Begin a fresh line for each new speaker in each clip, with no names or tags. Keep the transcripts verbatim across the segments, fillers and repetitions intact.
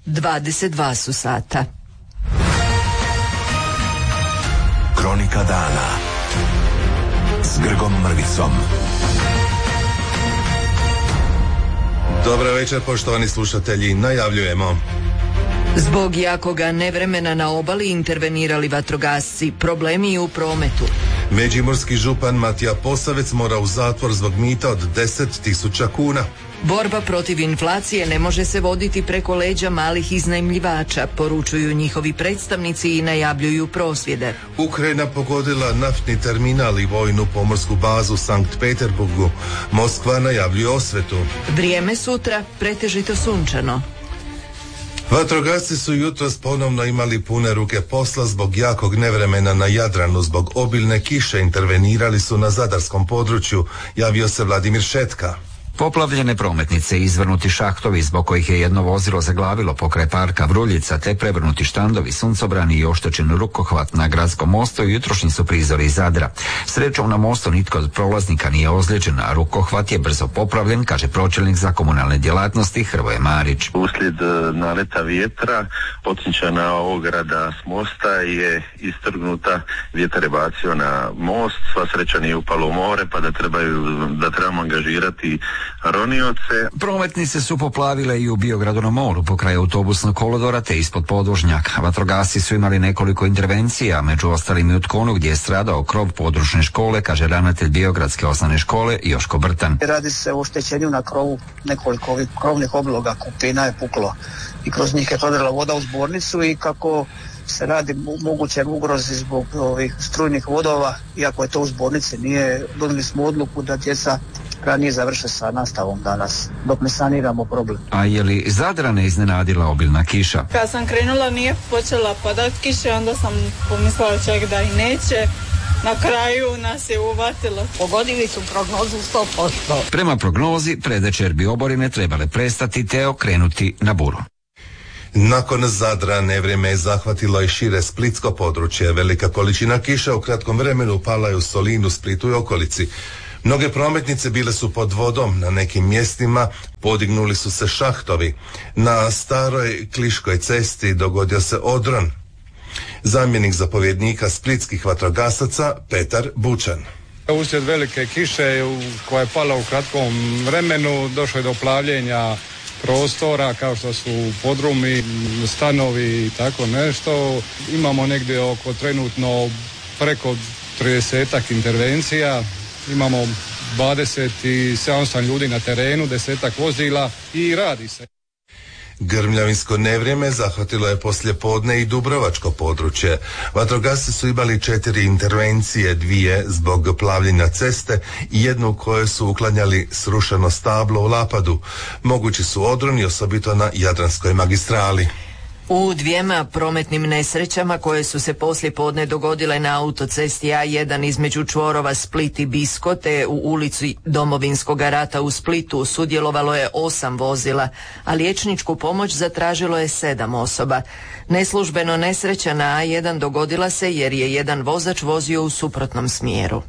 dvadeset dva su sata.
Kronika dana s Grgom Mrvicom.
Dobar večer, poštovani slušatelji, najavljujemo.
Zbog jakoga nevremena na obali intervenirali vatrogasci, problemi u prometu.
Međimurski župan Matija Posavec mora u zatvor zbog mita od deset tisuća kuna.
Borba protiv inflacije ne može se voditi preko leđa malih iznajmljivača, poručuju njihovi predstavnici i najavljuju prosvjede.
Ukrajina pogodila naftni terminal i vojnu pomorsku bazu u Sankt Peterburgu. Moskva najavljuje osvetu.
Vrijeme sutra pretežito sunčano.
Vatrogasci su jutros ponovno imali pune ruke posla zbog jakog nevremena na Jadranu. Zbog obilne kiše intervenirali su na zadarskom području, javio se Vladimir Šetka.
Poplavljene prometnice i izvrnuti šahtovi zbog kojih je jedno vozilo zaglavilo pokraj parka Vruljica, te prevrnuti štandovi, suncobrani i oštećen rukohvat na gradskom mostu jutrošnji su prizori iz Zadra. Srećom na mostu nitko od prolaznika nije ozlijeđen, a rukohvat je brzo popravljen, kaže pročelnik za komunalne djelatnosti Hrvoje Marić.
Uslijed naleta vjetra odsječana ograda s mosta je istrgnuta, vjetar je bacio na most, sva sreća nije upalo u more, pa da trebaju da trebamo angažirati ronioce.
Prometnice su poplavile i u Biogradu na moru pokraj autobusnog kolodvora te ispod podvožnjaka. Vatrogasci su imali nekoliko intervencija, među ostalim i u Tkonu gdje je stradao krov područne škole, kaže ravnatelj Biogradske osnovne škole Joško Brtan.
Radi se o oštećenju na krovu, nekoliko ovih krovnih obloga, kupina je puklo i kroz njih je prodrla voda u zbornicu i kako se radi moguće ugrozi zbog ovih strujnih vodova, iako je to u zbornici, nije, donijeli smo odluku da djeca ranije završe sa nastavom danas, dok ne saniramo problem.
A je li Zadrane iznenadila obilna kiša?
Kad sam krenula nije počela padat kiša, onda sam pomislila čak da i neće. Na kraju nas je uvatilo.
Pogodili su prognozu sto posto.
Prema prognozi, predvečer bi oborine trebale prestati te okrenuti na buru.
Nakon Zadra nevrijeme je zahvatilo i šire splitsko područje. Velika količina kiša u kratkom vremenu pala je u Solinu, Splitu i okolici. Mnoge prometnice bile su pod vodom, na nekim mjestima podignuli su se šahtovi. Na staroj Kliškoj cesti dogodio se odron. Zamjenik zapovjednika splitskih vatrogasaca Petar Bučan.
Uslijed velike kiše koja je pala u kratkom vremenu došlo je do plavljenja prostora kao što su podrumi, stanovi i tako nešto. Imamo negdje oko trenutno preko tridesetak intervencija. Imamo dvadeset sedam ljudi na terenu, desetak vozila i radi se.
Grmljavinsko nevrijeme zahvatilo je poslijepodne i dubrovačko područje. Vatrogasci su imali četiri intervencije, dvije zbog plavljenja ceste i jednu u kojoj su uklanjali srušeno stablo u Lapadu. Mogući su odroni, osobito na Jadranskoj magistrali.
U dvijema prometnim nesrećama koje su se poslije podne dogodile na autocesti A jedan između čvorova Split i Bisko te u ulici Domovinskog rata u Splitu sudjelovalo je osam vozila, a liječničku pomoć zatražilo je sedam osoba. Neslužbeno nesreća na A jedan dogodila se jer je jedan vozač vozio u suprotnom smjeru.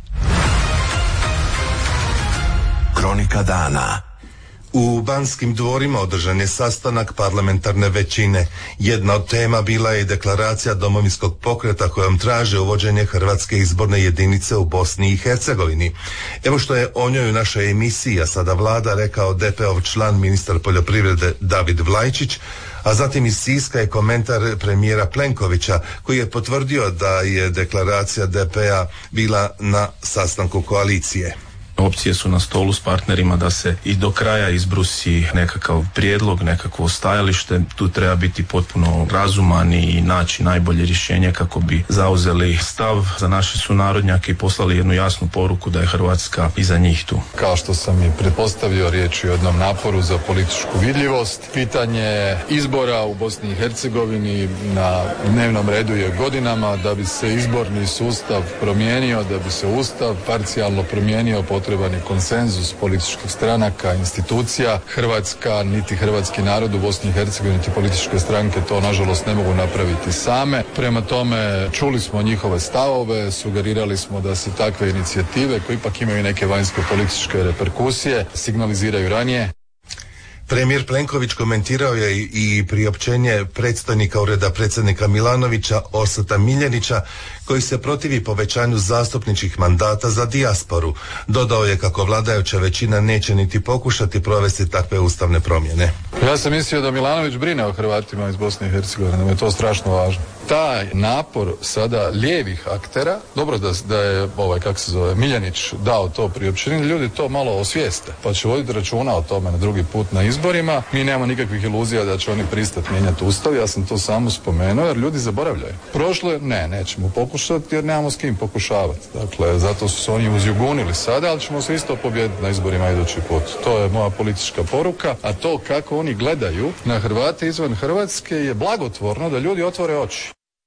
Kronika dana.
U Banskim dvorima održan je sastanak parlamentarne većine. Jedna od tema bila je i deklaracija Domovinskog pokreta kojom traže uvođenje Hrvatske izborne jedinice u Bosni i Hercegovini. Evo što je o njoj u našoj emisiji, a sada vlada, rekao D P-ov član ministar poljoprivrede David Vlajčić, a zatim iz Siska je komentar premijera Plenkovića koji je potvrdio da je deklaracija D P-a bila na sastanku koalicije.
Opcije su na stolu s partnerima da se i do kraja izbrusi nekakav prijedlog, nekakvo stajalište. Tu treba biti potpuno razuman i naći najbolje rješenje kako bi zauzeli stav za naše sunarodnjake i poslali jednu jasnu poruku da je Hrvatska iza njih tu.
Kao što sam i pretpostavio, riječ je o jednom naporu za političku vidljivost. Pitanje izbora u Bosni i Hercegovini na dnevnom redu je godinama. Da bi se izborni sustav promijenio, da bi se ustav parcijalno promijenio, potreban je konsenzus političkih stranaka, institucija. Hrvatska, niti hrvatski narod u Bosni i Hercegovini, niti političke stranke to nažalost ne mogu napraviti same. Prema tome, čuli smo njihove stavove, sugerirali smo da se takve inicijative koje ipak imaju neke vanjske političke reperkusije signaliziraju ranije.
Premijer Plenković komentirao je i priopćenje predstojnika ureda predsjednika Milanovića Orsata Miljenića koji se protivi povećanju zastupničkih mandata za dijasporu. Dodao je kako vladajuća većina neće niti pokušati provesti takve ustavne promjene.
Ja sam mislio da Milanović brine o Hrvatima iz Bosne i Hercegovine, da mi je to strašno važno. Taj napor sada lijevih aktera, dobro da, da je ovaj, kako se zove, Miljanić dao to priopćenje, ljudi to malo osvijeste, pa će voditi računa o tome na drugi put na izborima. Mi nemamo nikakvih iluzija da će oni pristati mijenjati ustav, ja sam to samo spomenuo jer ljudi zaboravljaju. Prošle, ne, nećemo pokušati jer nemamo s kim pokušavati. Dakle, zato su se oni uzjugunili sada, ali ćemo se isto pobijediti na izborima idući put. To je moja politička poruka, a to kako oni gledaju na Hrvate izvan Hrvatske je blagotvorno da ljudi otvore oči.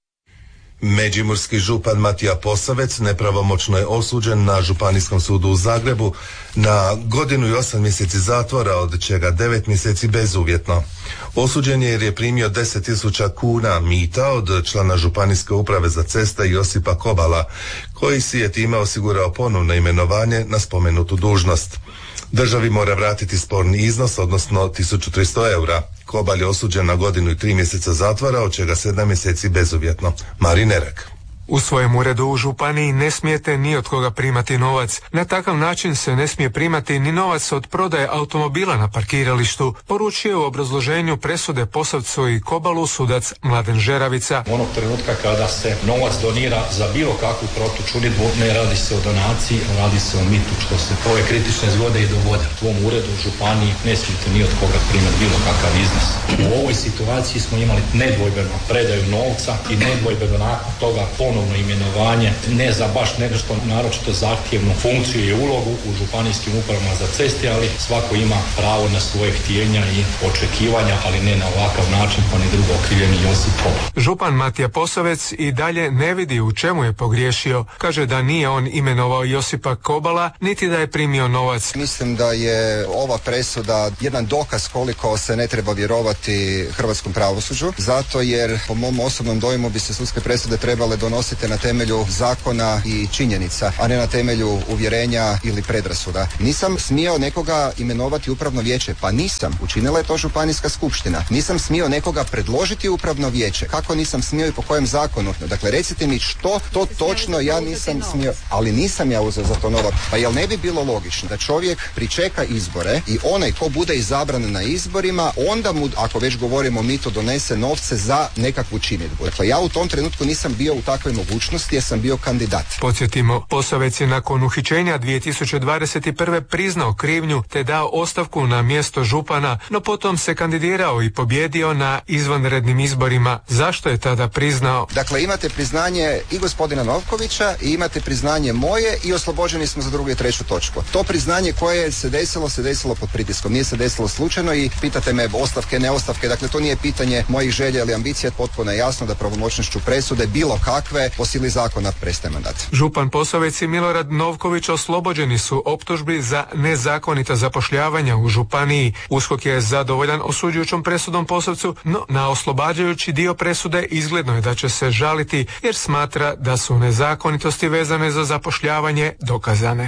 Međimurski župan Matija Posavec nepravomoćno je osuđen na Županijskom sudu u Zagrebu na godinu i osam mjeseci zatvora, od čega devet mjeseci bezuvjetno. Osuđen je jer je primio deset tisuća kuna mita od člana Županijske uprave za ceste Josipa Kobala, koji si je time osigurao ponovno imenovanje na spomenutu dužnost. Državi mora vratiti sporni iznos, odnosno tisuću tristo eura. Kobal je osuđen na godinu i tri mjeseca zatvora, od čega sedam mjeseci bezuvjetno. Marin Erak.
U svojem uredu u županiji ne smijete ni od koga primati novac. Na takav način se ne smije primati ni novac od prodaje automobila na parkiralištu, poručio u obrazloženju presude Posavcu i Kobalu sudac Mladen Žeravica.
Onog trenutka kada se novac donira za bilo kakvu protučinidbu, ne radi se o donaciji, radi se o mitu, što se ove kritične zgode i dogode. U ovom uredu u županiji ne smijete ni od koga primati bilo kakav iznos. U ovoj situaciji smo imali nedvojbeno predaju novca i nedvojbeno nakon toga ponovno imenovanje, ne za baš nešto naročito zahtjevnu funkciju i ulogu u županijskim upravama za ceste, ali svako ima pravo na svoje htjenja i očekivanja, ali ne na ovakav način, pa ni drugo okrivljeni Josip Kobal.
Župan Matija Posavec i dalje ne vidi u čemu je pogriješio. Kaže da nije on imenovao Josipa Kobala, niti da je primio novac.
Mislim da je ova presuda jedan dokaz koliko se ne treba vjerovati hrvatskom pravosuđu, zato jer po mom osobnom dojmu bi se sudske presude trebale donositi na temelju zakona i činjenica, a ne na temelju uvjerenja ili predrasuda. Nisam smio nekoga imenovati upravno vijeće, pa nisam. Učinila je to županijska skupština. Nisam smio nekoga predložiti upravno vijeće. Kako nisam smio i po kojem zakonu? Dakle, recite mi što to točno ja nisam smio, ali nisam ja uzeo za to novac. Pa jel ne bi bilo logično da čovjek pričeka izbore i onaj ko bude izabran na izborima, onda mu, ako već govorimo o mitu, donese novce za nekakvu činidbu. Dakle, ja u tom trenutku nisam bio u takvoj mogućnosti jer sam bio kandidat.
Podsjetimo, Posavec je nakon uhićenja dvije tisuće dvadeset prve priznao krivnju te dao ostavku na mjesto župana, no potom se kandidirao i pobjedio na izvanrednim izborima. Zašto je tada priznao?
Dakle, imate priznanje i gospodina Novkovića i imate priznanje moje i oslobođeni smo za drugu i treću točku. To priznanje koje se desilo, se desilo pod pritiskom. Nije se desilo slučajno i pitate me ostavke, ne ostavke. Dakle, to nije pitanje mojih želja ili ambicija. Potpuno je jasno da pravomoćnošću presude bilo kakve po sili zakona prestaje mandat.
Župan Posavec i Milorad Novković oslobođeni su optužbi za nezakonita zapošljavanja u županiji. USKOK je zadovoljan osuđujućom presudom Posavcu, no na oslobađajući dio presude izgledno je da će se žaliti jer smatra da su nezakonitosti vezane za zapošljavanje dokazane.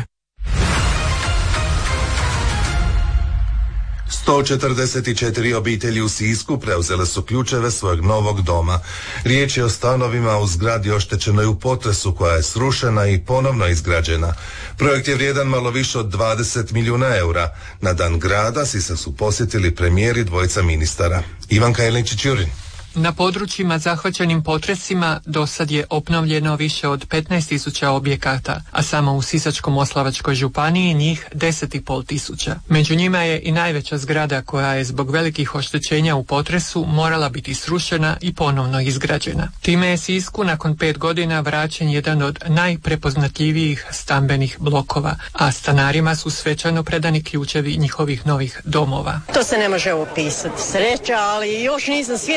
sto četrdeset četiri obitelji u Sisku preuzele su ključeve svojeg novog doma. Riječ je o stanovima u zgradi oštećenoj u potresu koja je srušena i ponovno izgrađena. Projekt je vrijedan malo više od dvadeset milijuna eura. Na dan grada Sisak su posjetili premijeri dvojica ministara. Ivanka Jelinčić-Jurin.
Na područjima zahvaćenim potresima do sad je obnovljeno više od petnaest tisuća objekata, a samo u Sisačko-moslavačkoj županiji njih deset i pol tisuća. Među njima je i najveća zgrada koja je zbog velikih oštećenja u potresu morala biti srušena i ponovno izgrađena. Time je Sisku nakon pet godina vraćen jedan od najprepoznatljivijih stambenih blokova, a stanarima su svečano predani ključevi njihovih novih domova.
To se ne može opisati. Sreća, ali još nisam svjesna dok ne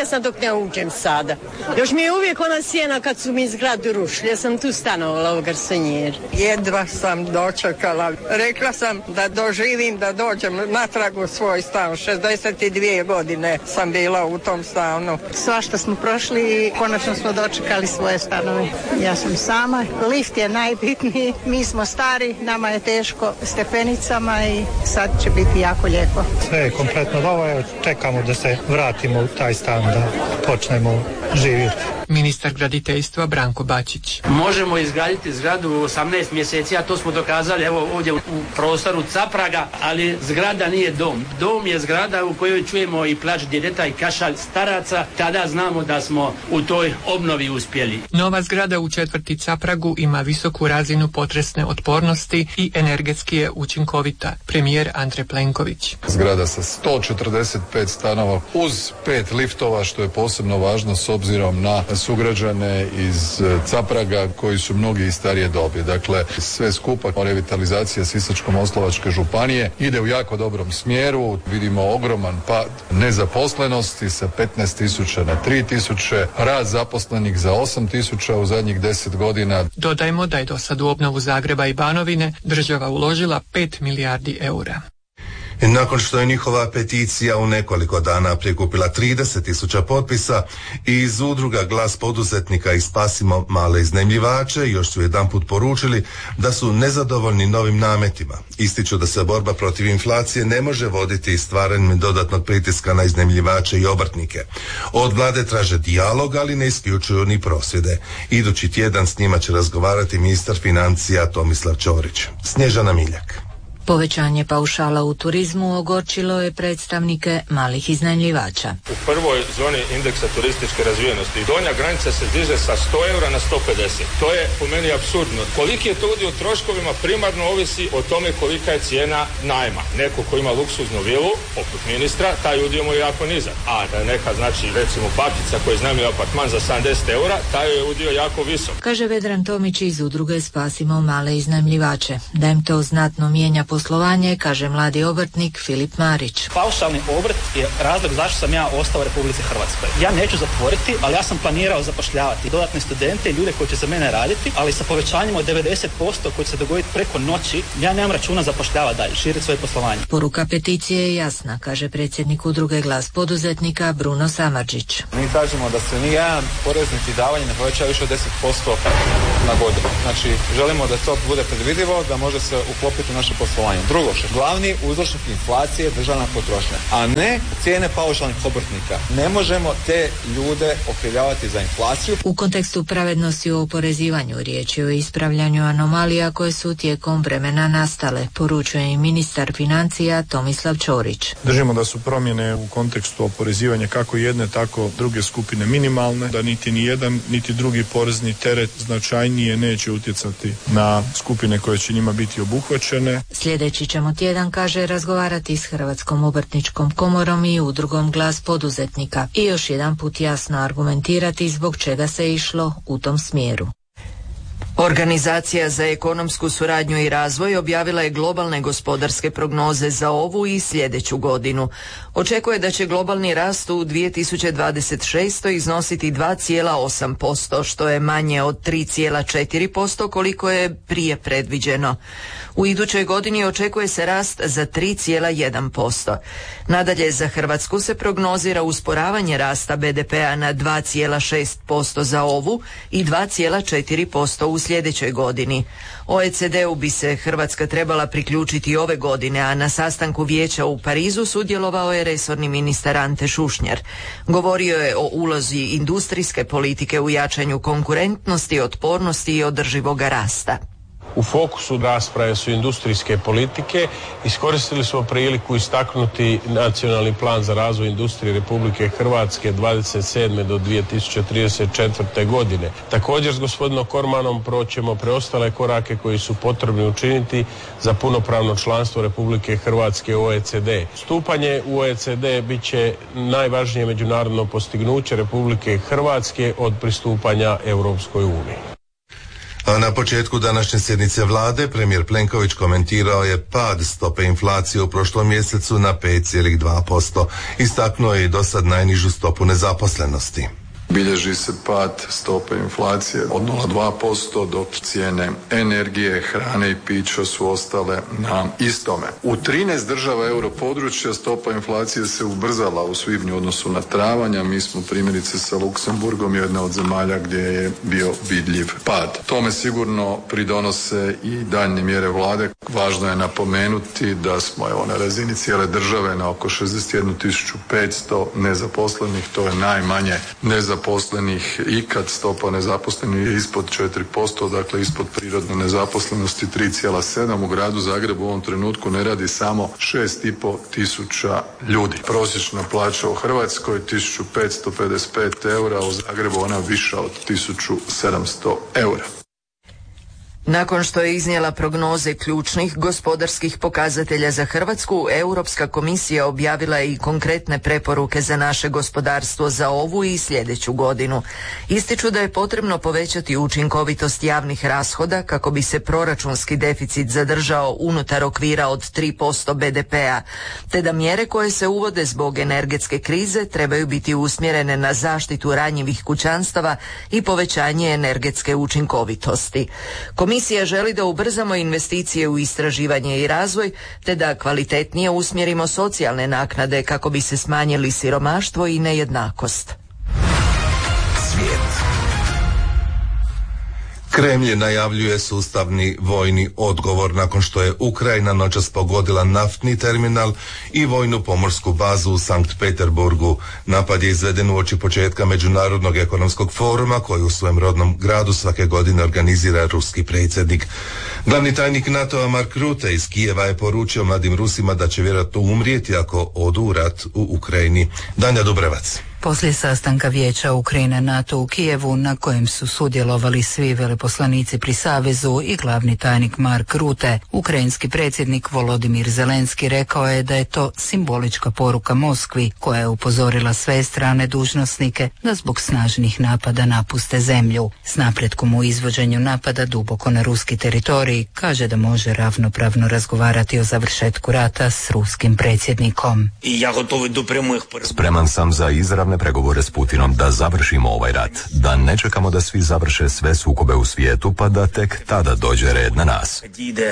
ja uđem sada. Još mi je uvijek ona sjena kad su mi zgradu rušili. Ja sam tu stanovala u garsonjeri.
Jedva sam dočekala. Rekla sam da doživim da dođem natrag u svoj stan. šezdeset dvije godine sam bila u tom stanu.
Svašta smo prošli i konačno smo dočekali svoje stanove. Ja sam sama. Lift je najbitniji. Mi smo stari, nama je teško stepenicama i sad će biti jako lijepo.
Sve je kompletno novo. Čekamo da se vratimo u taj stan, da počnemo živjeti.
Ministar graditeljstva Branko Bačić.
Možemo izgraditi zgradu u osamnaest mjeseci, a to smo dokazali evo ovdje u prostoru Capraga, ali zgrada nije dom. Dom je zgrada u kojoj čujemo i plač djedeta i kašalj staraca, tada znamo da smo u toj obnovi uspjeli.
Nova zgrada u četvrti Capragu ima visoku razinu potresne otpornosti i energetski je učinkovita. Premijer Andrej Plenković.
Zgrada sa sto četrdeset pet stanova uz pet liftova, što je posebno važno s obzirom na sugrađane iz Capraga koji su mnogi i starije dobi. Dakle, sve skupa revitalizacija Sisačko-moslavačke županije ide u jako dobrom smjeru. Vidimo ogroman pad nezaposlenosti sa petnaest tisuća na tri tisuće, rast zaposlenih za osam tisuća u zadnjih deset godina.
Dodajmo da je do sad u obnovu Zagreba i Banovine država uložila pet milijardi eura.
Nakon što je njihova peticija u nekoliko dana prikupila trideset tisuća potpisa, iz udruga Glas poduzetnika i Spasimo male iznajmljivače još su jedanput poručili da su nezadovoljni novim nametima. Ističu da se borba protiv inflacije ne može voditi stvaranjem dodatnog pritiska na iznajmljivače i obrtnike. Od vlade traže dijalog, ali ne isključuju ni prosvjede. Idući tjedan s njima će razgovarati ministar financija Tomislav Ćorić. Snježana Miljak.
Povećanje paušala u turizmu ogorčilo je predstavnike malih iznajmljivača.
U prvoj zoni indeksa turističke razvijenosti donja granica se diže sa sto eura na sto pedeset. To je po meni apsurdno. Koliki je to udio u troškovima primarno ovisi o tome kolika je cijena najma. Neko ko ima luksuznu vilu, poput ministra, taj udio mu je jako nizak. A neka, znači, recimo bakica koja iznajmljuje apartman za sedamdeset eura, taj je udio jako visok.
Kaže Vedran Tomić iz udruge Spasimo male iznajmljivače. Da im to znatno mijenja poslovanje, kaže mladi obrtnik Filip Marić.
Paušalni obrt je razlog zašto sam ja ostao u Republici Hrvatskoj. Ja neću zatvoriti, ali ja sam planirao zapošljavati dodatne studente i ljude koji će za mene raditi, ali sa povećanjem od devedeset posto koji će se dogoditi preko noći, ja nemam računa zapošljavati dalje, širiti svoje poslovanje.
Poruka peticije je jasna, kaže predsjednik udruge Glas poduzetnika Bruno Samardžić.
Mi kažemo da se ni jedan poreznik davanje ne poveća više od deset posto na godinu. Znači, želimo da to bude predvidivo, da može se uklopiti u naše poslovanje. Drugo, glavni uzročnik inflacije je državna potrošnja, a ne cijene paušalnih obrtnika. Ne možemo te ljude okrivljavati za inflaciju.
U kontekstu pravednosti u oporezivanju riječ je o ispravljanju anomalija koje su tijekom vremena nastale, poručuje i ministar financija Tomislav Ćorić.
Držimo da su promjene u kontekstu oporezivanja kako jedne, tako druge skupine minimalne, da niti ni jedan, niti drugi porezni teret značajnije neće utjecati na skupine koje će njima biti obuhvaćene.
Sljedeći ćemo tjedan, kaže, razgovarati s Hrvatskom obrtničkom komorom i udrugom Glas poduzetnika i još jedan put jasno argumentirati zbog čega se išlo u tom smjeru.
Organizacija za ekonomsku suradnju i razvoj objavila je globalne gospodarske prognoze za ovu i sljedeću godinu. Očekuje da će globalni rast u dvije tisuće dvadeset šestoj iznositi dva zarez osam posto, što je manje od tri zarez četiri posto koliko je prije predviđeno. U idućoj godini očekuje se rast za tri zarez jedan posto. Nadalje, za Hrvatsku se prognozira usporavanje rasta be de pea na dva zarez šest posto za ovu i dva zarez četiri posto u sljedećoj godini. o e ce de-u bi se Hrvatska trebala priključiti ove godine, a na sastanku vijeća u Parizu sudjelovao je resorni ministar Ante Šušnjar. Govorio je o ulozi industrijske politike u jačanju konkurentnosti, otpornosti i održivog rasta.
U fokusu rasprave su industrijske politike. Iskoristili smo priliku istaknuti nacionalni plan za razvoj industrije Republike Hrvatske dvadeset sedme do dvije tisuće trideset četvrte godine. Također s gospodinom Kormanom proćemo preostale korake koji su potrebni učiniti za punopravno članstvo Republike Hrvatske u o e ce de. Stupanje u o e ce de bit će najvažnije međunarodno postignuće Republike Hrvatske od pristupanja Europskoj uniji.
A na početku današnje sjednice vlade premijer Plenković komentirao je pad stope inflacije u prošlom mjesecu na pet zarez dva posto. Istaknuo je i dosad najnižu stopu nezaposlenosti.
Bilježi se pad stope inflacije od nula zarez dva posto, dok cijene energije, hrane i pića su ostale na istome. U trinaest država europodručja stopa inflacije se ubrzala u svibnju u odnosu na travanj, a mi smo primjerice sa Luksemburgom jedna od zemalja gdje je bio vidljiv pad. Tome sigurno pridonose i daljnje mjere vlade. Važno je napomenuti da smo evo na razini cijele države na oko šezdeset jednu tisuću petsto nezaposlenih, to je najmanje nezaposlenih zaposlenih ikad. Stopa nezaposlenih je ispod četiri posto, dakle ispod prirodne nezaposlenosti tri zarez sedam. U gradu Zagrebu u ovom trenutku ne radi samo šest i pol tisuća ljudi. Prosječna plaća u Hrvatskoj tisuću petsto pedeset pet eura, u Zagrebu ona viša od tisuću sedamsto eura.
Nakon što je iznijela prognoze ključnih gospodarskih pokazatelja za Hrvatsku, Europska komisija objavila je i konkretne preporuke za naše gospodarstvo za ovu i sljedeću godinu. Ističu da je potrebno povećati učinkovitost javnih rashoda kako bi se proračunski deficit zadržao unutar okvira od tri posto be de pea, te da mjere koje se uvode zbog energetske krize trebaju biti usmjerene na zaštitu ranjivih kućanstava i povećanje energetske učinkovitosti. Komisija želi da ubrzamo investicije u istraživanje i razvoj, te da kvalitetnije usmjerimo socijalne naknade kako bi se smanjili siromaštvo i nejednakost.
Svijet.
Kremlj najavljuje sustavni vojni odgovor nakon što je Ukrajina noćas pogodila naftni terminal i vojnu pomorsku bazu u Sankt Peterburgu. Napad je izveden uoči početka Međunarodnog ekonomskog foruma koji u svojem rodnom gradu svake godine organizira ruski predsjednik. Glavni tajnik NATO-a Mark Rutte iz Kijeva je poručio mladim Rusima da će vjerojatno umrijeti ako odu u rat u Ukrajini. Danja Dubrevac.
Poslije sastanka Vijeća Ukrajine NATO u Kijevu, na kojem su sudjelovali svi veleposlanici pri Savezu i glavni tajnik Mark Rutte, ukrajinski predsjednik Volodimir Zelenski rekao je da je to simbolička poruka Moskvi, koja je upozorila sve strane dužnosnike da zbog snažnih napada napuste zemlju. S napretkom u izvođenju napada duboko na ruski teritorij, kaže da može ravnopravno razgovarati o završetku rata s ruskim predsjednikom.
Spreman sam za izravno pregovore s Putinom da završimo ovaj rat, da ne čekamo da svi završe sve sukobe u svijetu pa da tek tada dođe red na nas.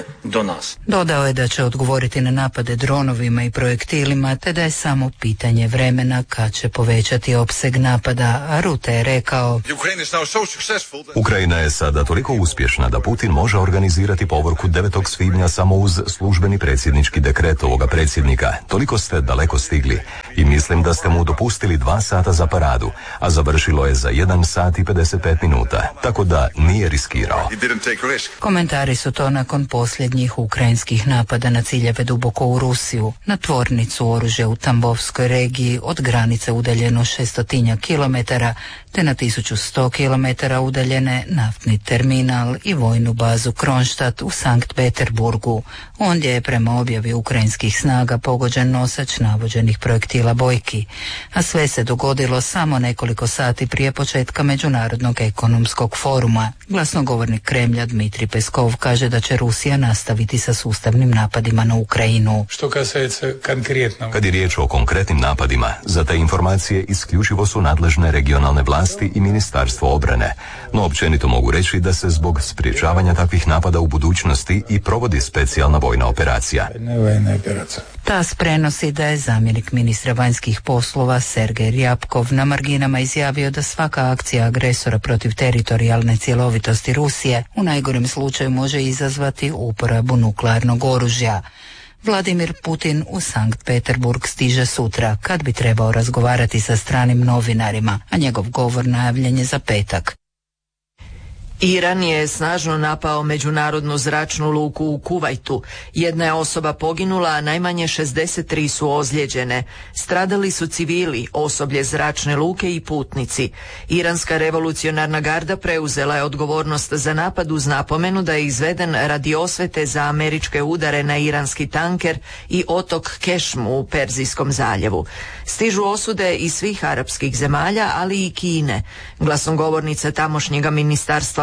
Dodao je da će odgovoriti na napade dronovima i projektilima, te da je samo pitanje vremena kad će povećati opseg napada, a Rutte je rekao:
Ukrajina je sada toliko uspješna da Putin može organizirati povorku devetog svibnja samo uz službeni predsjednički dekret ovoga predsjednika. Toliko ste daleko stigli i mislim da ste mu dopustili dva sata za paradu, a završilo je za jedan sat i pedeset pet minuta, tako da nije riskirao.
Komentari su to nakon posljednjih ukrajinskih napada na ciljeve duboko u Rusiju, na tvornicu oružja u Tambovskoj regiji od granice udaljeno šestotinjak kilometara, te na tisuću sto kilometara udaljene naftni terminal i vojnu bazu Kronstadt u Sankt Peterburgu. Ondje je prema objavi ukrajinskih snaga pogođen nosač navođenih projektila bojki, a sve se dogodilo samo nekoliko sati prije početka Međunarodnog ekonomskog foruma. Glasnogovornik Kremlja Dmitrij Peskov kaže da će Rusija nastaviti sa sustavnim napadima na Ukrajinu.
Kad je riječ o konkretnim napadima, za te informacije isključivo su nadležne regionalne vlasti i Ministarstvo obrane, no općenito mogu reći da se zbog sprječavanja takvih napada u budućnosti i provodi specijalna vojna operacija.
TAS prenosi da je zamjenik ministra vanjskih poslova Sergej Ryabkov na marginama izjavio da svaka akcija agresora protiv teritorijalne cjelovitosti Rusije u najgorem slučaju može izazvati uporabu nuklearnog oružja. Vladimir Putin u Sankt Peterburg stiže sutra, kad bi trebao razgovarati sa stranim novinarima, a njegov govor najavljen je za petak.
Iran je snažno napao međunarodnu zračnu luku u Kuvajtu. Jedna je osoba poginula, a najmanje šezdeset tri su ozlijeđene. Stradali su civili, osoblje zračne luke i putnici. Iranska revolucionarna garda preuzela je odgovornost za napad uz napomenu da je izveden radi osvete za američke udare na iranski tanker i otok Kešmu u Perzijskom zaljevu. Stižu osude iz svih arapskih zemalja, ali i Kine. Glasnogovornica tamošnjega ministarstva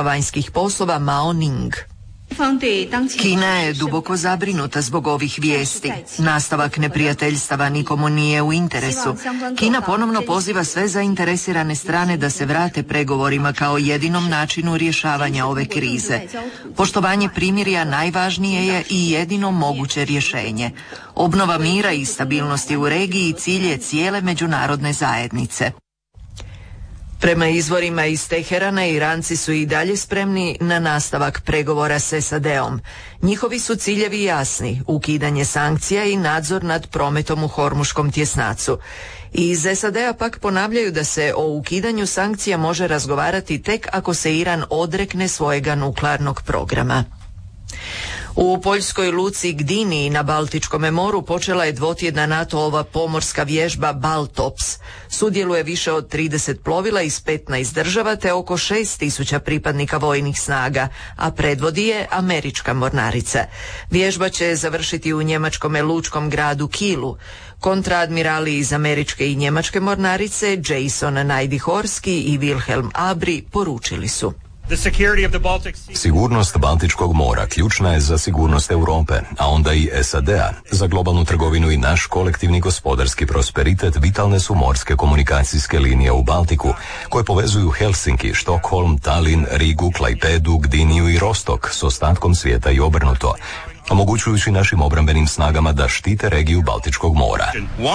vanjskih poslova Mao Ning. Kina je duboko zabrinuta zbog ovih vijesti. Nastavak neprijateljstava nikomu nije u interesu. Kina ponovno poziva sve zainteresirane strane da se vrate pregovorima kao jedinom načinu rješavanja ove krize. Poštovanje primirja najvažnije je i jedino moguće rješenje. Obnova mira i stabilnosti u regiji cilj je cijele međunarodne zajednice. Prema izvorima iz Teherana, Iranci su i dalje spremni na nastavak pregovora s S A D-om. Njihovi su ciljevi jasni, ukidanje sankcija i nadzor nad prometom u Hormuškom tjesnacu. Iz S A D-a pak ponavljaju da se o ukidanju sankcija može razgovarati tek ako se Iran odrekne svojega nuklearnog programa. U poljskoj luci Gdini na Baltičkom moru počela je dvotjedna NATO-ova pomorska vježba Baltops. Sudjeluje više od trideset plovila iz petnaest država te oko šest tisuća pripadnika vojnih snaga, a predvodi je američka mornarica. Vježba će završiti u njemačkom lučkom gradu Kielu. Kontraadmirali iz američke i njemačke mornarice Jason Najdihorski i Wilhelm Abri poručili su:
Sigurnost Baltičkog mora ključna je za sigurnost Europe, a onda i S A D-a. Za globalnu trgovinu i naš kolektivni gospodarski prosperitet vitalne su morske komunikacijske linije u Baltiku, koje povezuju Helsinki, Štokholm, Tallinn, Rigu, Klajpedu, Gdiniju i Rostok s ostatkom svijeta i obrnuto, omogućujući našim obrambenim snagama da štite regiju Baltičkog mora.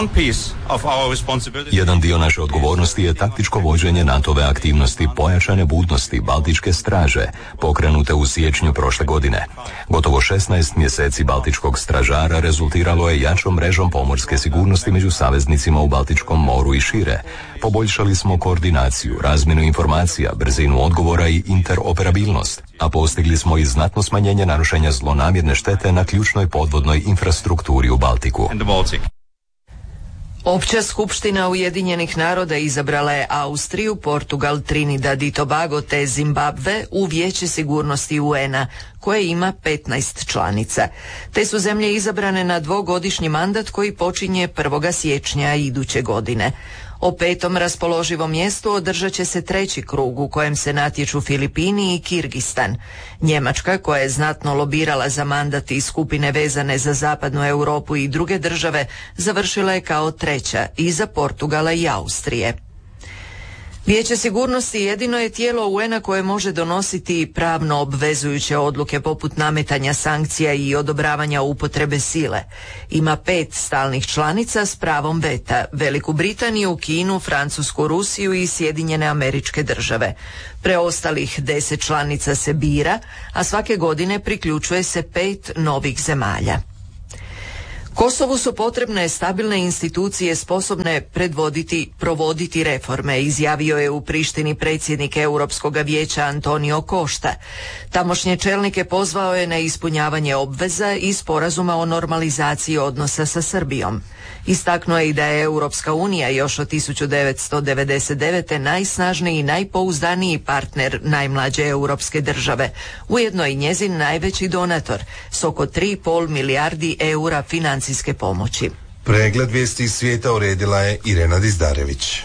Jedan dio naše odgovornosti je taktičko vođenje NATO-ve aktivnosti pojačane budnosti Baltičke straže, pokrenute u siječnju prošle godine. Gotovo šesnaest mjeseci Baltičkog stražara rezultiralo je jačom mrežom pomorske sigurnosti među saveznicima u Baltičkom moru i šire. Poboljšali smo koordinaciju, razmjenu informacija, brzinu odgovora i interoperabilnost, a postigli smo i znatno smanjenje narušenja zlonamjerne štete na ključnoj podvodnoj infrastrukturi u Baltiku.
Opća skupština Ujedinjenih naroda izabrala je Austriju, Portugal, Trinidad i Tobago te Zimbabve u Vijeće sigurnosti U N-a, koje ima petnaest članica. Te su zemlje izabrane na dvogodišnji mandat koji počinje prvog siječnja iduće godine. O petom raspoloživom mjestu održat će se treći krug u kojem se natječu Filipini i Kirgistan. Njemačka, koja je znatno lobirala za mandat iz skupine vezane za zapadnu Europu i druge države, završila je kao treća iza Portugala i Austrije. Vijeće sigurnosti jedino je tijelo U N-a koje može donositi pravno obvezujuće odluke poput nametanja sankcija i odobravanja upotrebe sile. Ima pet stalnih članica s pravom veta: Veliku Britaniju, Kinu, Francusku, Rusiju i Sjedinjene Američke Države. Preostalih deset članica se bira, a svake godine priključuje se pet novih zemalja. Kosovu su potrebne stabilne institucije sposobne predvoditi, provoditi reforme, izjavio je u Prištini predsjednik Europskog vijeća Antonio Costa. Tamošnje čelnike pozvao je na ispunjavanje obveza i sporazuma o normalizaciji odnosa sa Srbijom. Istaknuo je i da je Europska unija još od tisuću devetsto devedeset devete. najsnažniji i najpouzdaniji partner najmlađe europske države, ujedno i njezin najveći donator s oko tri i pol milijardi eura financijske pomoći.
Pregled vijesti iz svijeta uredila je Irena Dizdarević.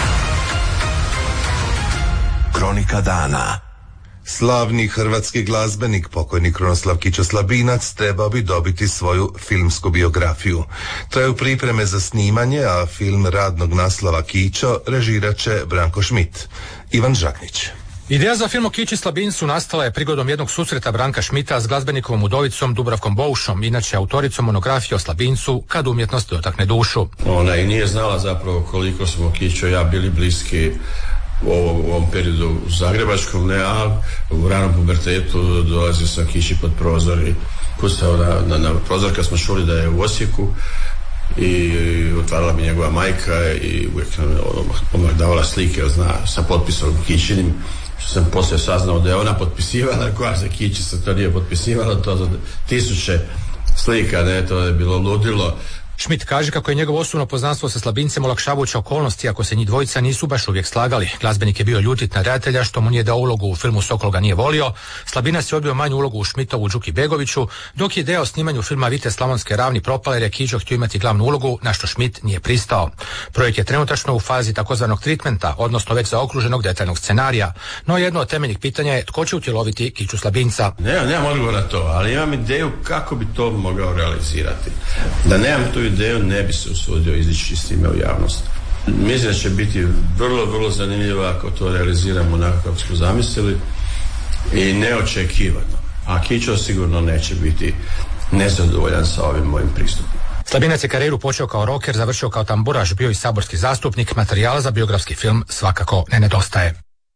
Kronika dana.
Slavni hrvatski glazbenik, pokojni Krunoslav Kićo Slabinac, trebao bi dobiti svoju filmsku biografiju. Traju pripreme za snimanje, a film radnog naslova Kićo režirat će Branko Šmit. Ivan Žaknić.
Ideja za film o Kići Slabincu nastala je prigodom jednog susreta Branka Šmita s glazbenikovom udovicom Dubravkom Boušom, inače autoricom monografije o Slabincu Kad umjetnost dotakne dušu.
Ona i nije znala zapravo koliko smo Kićo i ja bili bliski u ovom, u ovom periodu u zagrebačkom, ne, a u ranom pubertetu dolazio sam Kići pod prozor i kucao na, na, na prozor kad smo čuli da je u Osijeku i otvarala mi njegova majka i uvijek nam odmah davala slike, zna, sa potpisom Kićinim, što sam poslije saznao da je ona potpisivala, koja se Kići se to nije potpisivala, to za tisuće slika, ne, to je bilo ludilo.
Schmidt kaže kako je njegovo osobno poznanstvo sa Slabincem olakšavajuća okolnosti, ako se njih dvojica nisu baš uvijek slagali. Glazbenik je bio ljutit na redatelja što mu nije dao ulogu u filmu Sokol ga nije volio. Slabinac je odbio manju ulogu u Schmidtovu Đuki Begoviću, dok je ideja o snimanju filma Vite Slavonske ravni propala jer je Kiđo htio imati glavnu ulogu, na što Schmidt nije pristao. Projekt je trenutačno u fazi takozvanog treatmenta, odnosno već zaokruženog detaljnog scenarija, no jedno od temeljnih pitanja je tko će utjeloviti Kiću Slabinca.
Ne, nemam odgovor na to, ali imam ideju kako bi to mogao realizirati. Da nemam tu ideju, ne bi se usudio izići s time u javnost. Mislim da će biti vrlo, vrlo zanimljivo ako to realiziramo onako kako smo zamislili i neočekivano. A Kićo sigurno neće biti nezadovoljan sa ovim mojim pristupom.
Slabinac je karijeru počeo kao rocker, završio kao tamburaš, bio i saborski zastupnik, materijala za biografski film svakako ne nedostaje.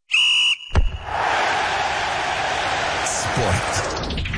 Sport.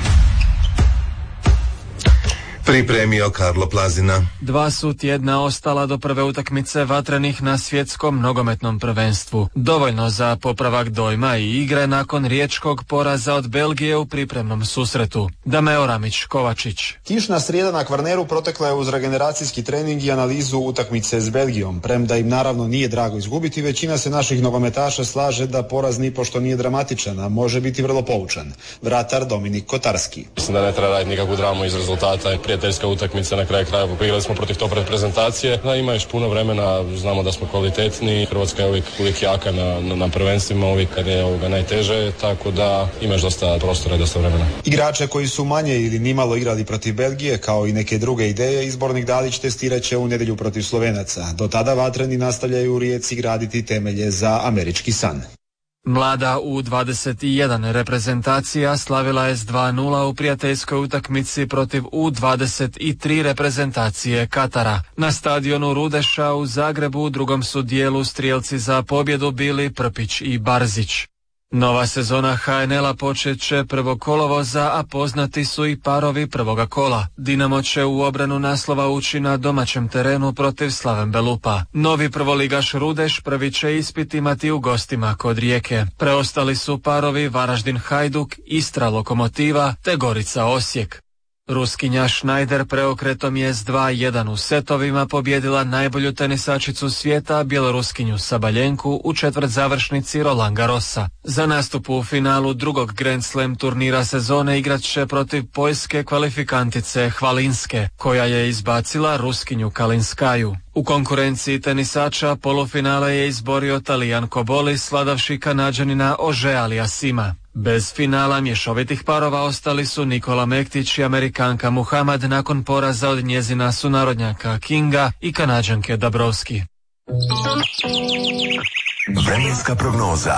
Pripremio Karlo Plazina.
Dva su tjedna ostala do prve utakmice vatrenih na svjetskom nogometnom prvenstvu. Dovoljno za popravak dojma i igre nakon riječkog poraza od Belgije u pripremnom susretu. Dame Oramić, Kovačić.
Kišna srijeda na Kvarneru protekla je uz regeneracijski trening i analizu utakmice s Belgijom. Premda im naravno nije drago izgubiti, većina se naših nogometaša slaže da poraz nipošto nije dramatičan, a može biti vrlo poučan. Vratar Dominik Kotarski.
Mislim da ne treba raditi nikakvu dramu iz rezultata. Prijateljska utakmica na kraju krajeva, igrali smo protiv top reprezentacije, da ima još puno vremena, znamo da smo kvalitetni, Hrvatska je uvijek, uvijek jaka na, na, na prvenstvima, uvijek kad je ovoga najteže, tako da imaš dosta prostora i dosta vremena.
Igrače koji su manje ili nimalo igrali protiv Belgije, kao i neke druge ideje, izbornik Dalić testirat će u nedjelju protiv Slovenaca. Do tada vatreni nastavljaju u Rijeci graditi temelje za američki san.
Mlada U dvadeset jedan reprezentacija slavila je s dva nula u prijateljskoj utakmici protiv U dvadeset tri reprezentacije Katara. Na stadionu Rudeša u Zagrebu u drugom su dijelu strijelci za pobjedu bili Prpić i Barzić. Nova sezona H N L-a počet će prvog kolovoza, a poznati su i parovi prvoga kola. Dinamo će u obranu naslova ući na domaćem terenu protiv Slaven Belupa. Novi prvoligaš Rudeš prvi će ispit imati u gostima kod Rijeke. Preostali su parovi Varaždin Hajduk, Istra Lokomotiva te Gorica Osijek. Ruskinja Schneider preokretom je s dva jedan u setovima pobjedila najbolju tenisačicu svijeta, bjeloruskinju Sabaljenku, u četvrt završnici Roland Garrosa. Za nastup u finalu drugog Grand Slam turnira sezone igrat će protiv poljske kvalifikantice Hvalinske, koja je izbacila Ruskinju Kalinskaju. U konkurenciji tenisača polufinale je izborio Talijan Koboli, sladavši Kanađanina Ožea Aliasima. Bez finala mješovitih parova ostali su Nikola Mektić i Amerikanka Muhammad nakon poraza od njezina sunarodnjaka Kinga i Kanađanke Dabrowski.
Vremenska prognoza.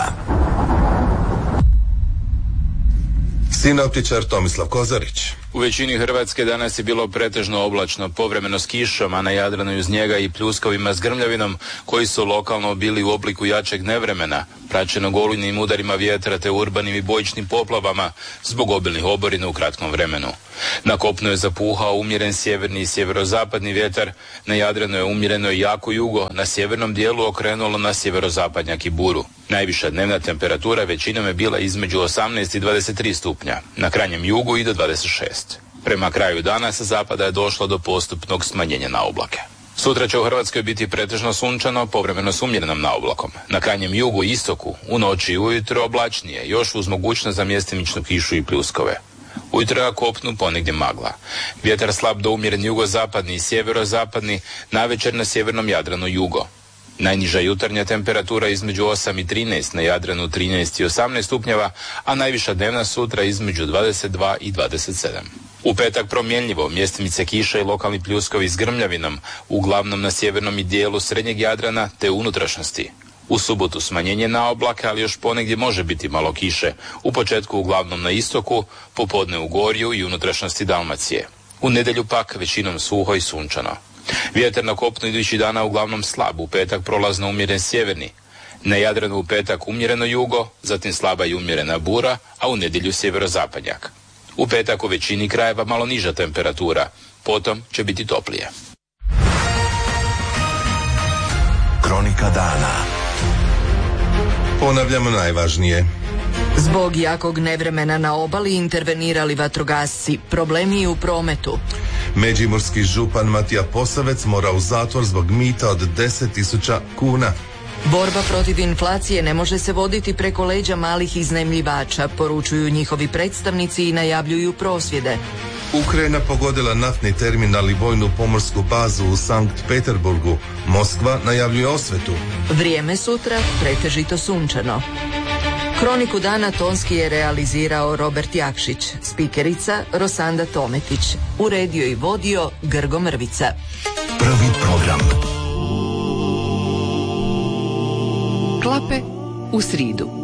Sinoptičar Tomislav Kozarić.
U većini Hrvatske danas je bilo pretežno oblačno, povremeno s kišom, a na Jadranu i uz njega i pljuskovima s grmljavinom, koji su lokalno bili u obliku jačeg nevremena, praćenog olujnim udarima vjetra te urbanim i bojičnim poplavama zbog obilnih oborina u kratkom vremenu. Na kopnu je zapuhao umjeren sjeverni i sjeverozapadni vjetar, na Jadranu je umjereno i jako jugo, na sjevernom dijelu okrenulo na sjeverozapadnjak i buru. Najviša dnevna temperatura većinom je bila između osamnaest i dvadeset tri stupnja, na krajnjem jugu i do dvadeset šest. Prema kraju dana sa zapada je došlo do postupnog smanjenja na oblake. Sutra će u Hrvatskoj biti pretežno sunčano, povremeno s umjerenom naoblakom. Na krajnjem jugu i istoku, u noći i ujutro oblačnije, još uz mogućnost za mjestimičnu kišu i pljuskove. Ujutro na kopnu ponegdje magla. Vjetar slab do umjeren jugozapadni i sjeverozapadni, navečer na sjevernom Jadranu jugo. Najniža jutarnja temperatura između osam i trinaest, na Jadranu trinaest i osamnaest stupnjeva, a najviša dnevna sutra između dvadeset dva i dvadeset sedam. U petak promjenljivo, mjestimice kiša i lokalni pljuskovi s grmljavinom, uglavnom na sjevernom i dijelu srednjeg Jadrana te unutrašnjosti. U subotu smanjenje na oblake, ali još ponegdje može biti malo kiše, u početku uglavnom na istoku, popodne u Gorju i unutrašnjosti Dalmacije. U nedjelju pak većinom suho i sunčano. Vjetar na kopnu idućih dana uglavnom slab, u petak prolazno umjeren sjeverni. Na Jadranu u petak umjereno jugo, zatim slaba i umjerena bura, a u nedjelju sjeverozapadnjak. U petak u većini krajeva malo niža temperatura, potom će biti toplije.
Kronika dana.
Ponavljamo najvažnije.
Zbog jakog nevremena na obali intervenirali vatrogasci, problemi u prometu.
Međimurski župan Matija Posavec mora u zatvor zbog mita od deset tisuća kuna.
Borba protiv inflacije ne može se voditi preko leđa malih iznajmljivača, poručuju njihovi predstavnici i najavljuju prosvjede.
Ukrajina pogodila naftni terminal i vojnu pomorsku bazu u Sankt Peterburgu. Moskva najavljuje osvetu.
Vrijeme sutra pretežito sunčano. Kroniku dana tonski je realizirao Robert Jakšić, spikerica Rosanda Tometić, uredio i vodio Grgo Mrvica.
Prvi program.
Klape u sridu.